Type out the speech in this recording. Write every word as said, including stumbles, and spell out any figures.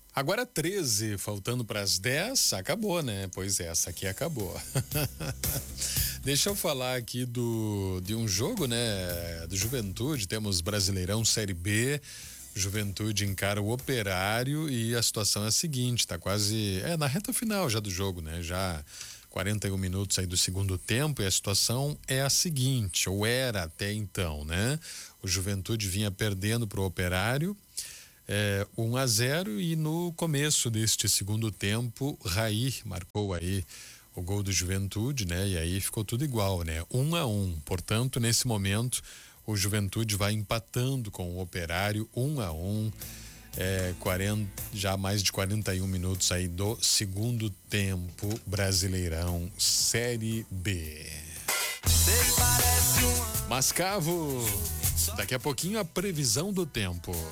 Agora treze, faltando para as dez, acabou, né? Pois é, essa aqui acabou. Deixa eu falar aqui do de um jogo, né? Do Juventude, temos Brasileirão Série B. Juventude encara o Operário e a situação é a seguinte, tá quase, é na reta final já do jogo, né? Já quarenta e um minutos aí do segundo tempo e a situação é a seguinte, ou era até então, né? O Juventude vinha perdendo pro Operário, é, um a zero, e no começo deste segundo tempo, Raí marcou aí o gol do Juventude, né? E aí ficou tudo igual, né? Um a um. Portanto, nesse momento, o Juventude vai empatando com o Operário, um a um. É, quarenta, já mais de quarenta e um minutos aí do segundo tempo, Brasileirão Série B. Mascavo, daqui a pouquinho a previsão do tempo.